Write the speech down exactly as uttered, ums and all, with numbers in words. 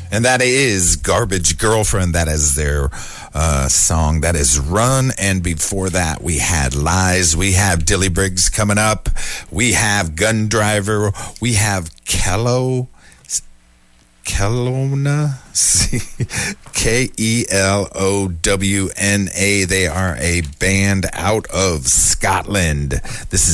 And that is Garbage Girlfriend. That is their uh, song. That is Run. And before that, we had Lies. We have Dilly Briggs coming up. We have Gun Driver. We have Kello. Kelowna, K E L O W N A. They are a band out of Scotland. This is